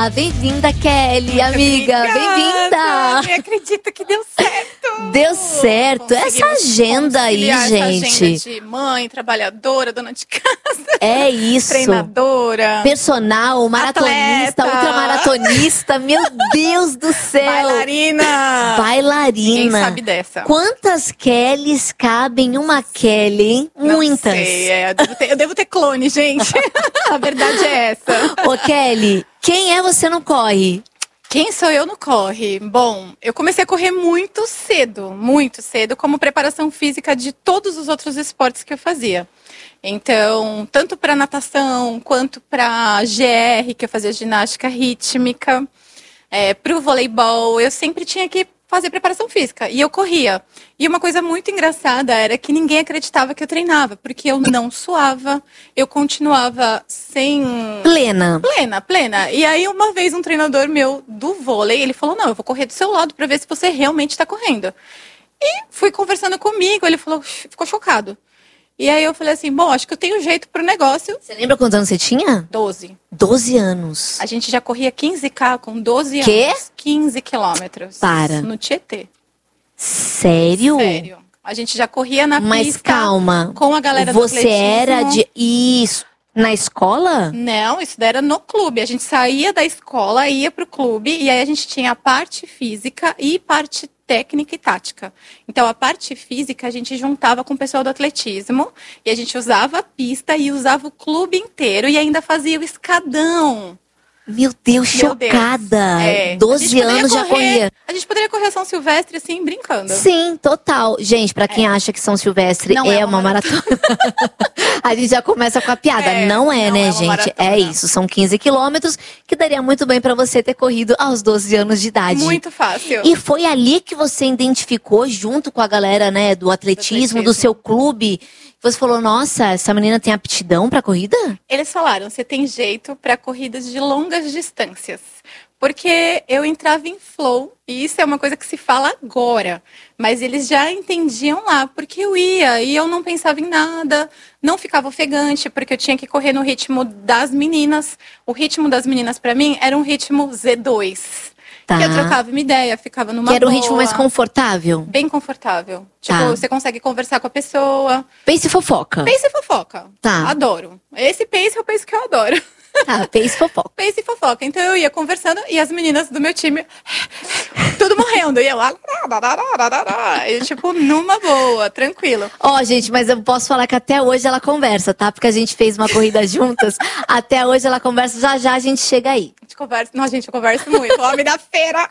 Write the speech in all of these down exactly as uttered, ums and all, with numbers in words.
Ah, bem-vinda, Kelly, amiga. Bem-vinda. Nem acredito que deu certo. Deu certo. Essa agenda aí, essa gente. Agenda de mãe, trabalhadora, dona de casa. É isso. Treinadora. Personal, maratonista, Atleta. ultramaratonista. Meu Deus do céu. Bailarina. Bailarina. Ninguém sabe dessa. Quantas Kellys cabem em uma Kelly, hein? Não Muitas. sei, é, eu, devo ter, eu devo ter clone, gente. A verdade é essa. Ô, Kelly, quem é você no corre? Quem sou eu no corre? Bom, eu comecei a correr muito cedo, muito cedo, como preparação física de todos os outros esportes que eu fazia. Então, tanto para natação, quanto para G R, que eu fazia ginástica rítmica, é, para o voleibol, eu sempre tinha que fazer preparação física, e eu corria. E uma coisa muito engraçada era que ninguém acreditava que eu treinava, porque eu não suava, eu continuava sem... Plena. Plena, plena. E aí uma vez um treinador meu do vôlei, ele falou, não, eu vou correr do seu lado para ver se você realmente está correndo. E fui conversando comigo, ele falou, ficou chocado. E aí eu falei assim, bom, acho que eu tenho jeito pro negócio. Você lembra quantos anos você tinha? doze. doze anos. A gente já corria quinze K com doze Quê? anos. quinze quilômetros. Para. No Tietê. Sério? Sério. A gente já corria na Mas pista. calma. Com a galera do Você atletismo. era de... Isso. Na escola? Não, isso daí era no clube. A gente saía da escola, ia pro clube, e aí a gente tinha a parte física e parte técnica e tática. Então, a parte física a gente juntava com o pessoal do atletismo, e a gente usava a pista e usava o clube inteiro, e ainda fazia o escadão. Meu Deus, Meu Deus. chocada. É. doze anos já corria. A gente poderia correr São Silvestre, assim, brincando. Sim, total. Gente, pra quem é. acha que São Silvestre Não é, é uma uma maratona, a gente já começa com a piada. É, não é, não né, é uma gente? maratona. É isso. São quinze quilômetros que daria muito bem pra você ter corrido aos doze anos de idade. Muito fácil. E foi ali que você identificou, junto com a galera, né, do atletismo, do, atletismo. do seu clube. Você falou, nossa, essa menina tem aptidão pra corrida? Eles falaram, você tem jeito pra corridas de longas distâncias. Porque eu entrava em flow, e isso é uma coisa que se fala agora. Mas eles já entendiam lá, porque eu ia, e eu não pensava em nada, não ficava ofegante, porque eu tinha que correr no ritmo das meninas. O ritmo das meninas, pra mim, era um ritmo Z dois. Tá. Que eu trocava uma ideia, ficava numa Que era um boa, ritmo mais confortável? Bem confortável. Tipo, Tá. você consegue conversar com a pessoa. Pace e fofoca. Pace e fofoca. Tá. Adoro. Esse pace é o pace que eu adoro. Tá, pace e fofoca. Pace e fofoca. Então eu ia conversando e as meninas do meu time, tudo morrendo. E eu lá, e, tipo, numa boa, tranquilo. Ó, oh, gente, mas eu posso falar que até hoje ela conversa, tá? Porque a gente fez uma corrida juntas. Até hoje ela conversa, já já a gente chega aí. A gente conversa, não, gente, eu converso muito. Homem da feira.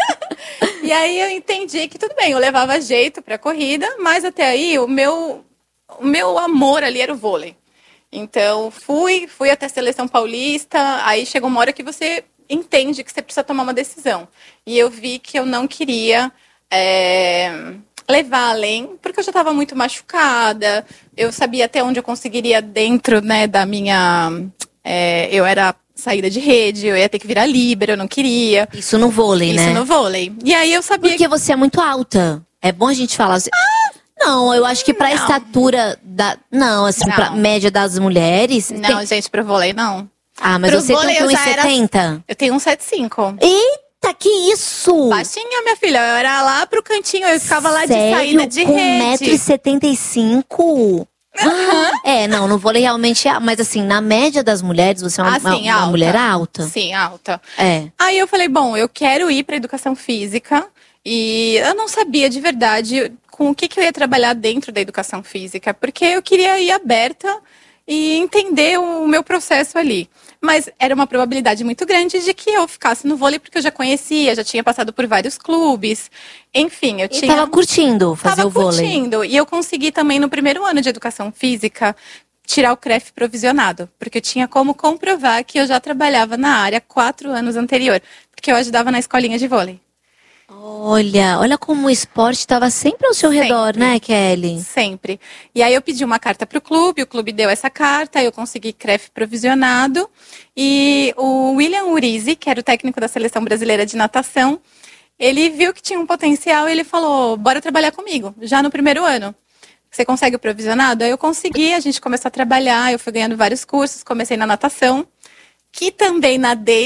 E aí eu entendi que tudo bem, eu levava jeito pra corrida, mas até aí o meu, o meu amor ali era o vôlei. Então, fui, fui até a Seleção Paulista, aí chegou uma hora que você entende que você precisa tomar uma decisão. E eu vi que eu não queria é, levar além, porque eu já estava muito machucada, eu sabia até onde eu conseguiria dentro, né, da minha... É, eu era saída de rede, eu ia ter que virar líbero, eu não queria. Isso no vôlei, Isso né? Isso no vôlei. E aí eu sabia... Porque você é muito alta. É bom a gente falar... Ah! Não, eu acho que pra não. estatura da... Não, assim, não. pra média das mulheres... Não, tem... gente, pro vôlei não. Ah, mas pro você tem um e setenta? Era... Eu tenho um setenta e cinco. Eita, que isso! Baixinha, minha filha. Eu era lá pro cantinho, eu ficava lá Sério? de saída de com rede. um metro e setenta e cinco? Uhum. É, não, no vôlei realmente é... Mas assim, na média das mulheres, você é uma, ah, sim, uma, uma mulher alta. alta. Sim, alta. É. Aí eu falei, bom, eu quero ir pra educação física. E eu não sabia de verdade com o que, que eu ia trabalhar dentro da educação física. Porque eu queria ir aberta e entender o meu processo ali. Mas era uma probabilidade muito grande de que eu ficasse no vôlei, porque eu já conhecia, já tinha passado por vários clubes. Enfim, eu e tinha... tava curtindo fazer tava o vôlei. curtindo. E eu consegui também, no primeiro ano de educação física, tirar o C R E F provisionado. Porque eu tinha como comprovar que eu já trabalhava na área quatro anos anterior. Porque eu ajudava na escolinha de vôlei. Olha, olha como o esporte estava sempre ao seu sempre, redor, né, Kelly? Sempre. E aí eu pedi uma carta para o clube, o clube deu essa carta, eu consegui C R E F provisionado. E o William Urizi, que era o técnico da Seleção Brasileira de Natação, ele viu que tinha um potencial e ele falou, bora trabalhar comigo, já no primeiro ano. Você consegue o provisionado? Aí eu consegui, a gente começou a trabalhar, eu fui ganhando vários cursos, comecei na natação, que também nadei.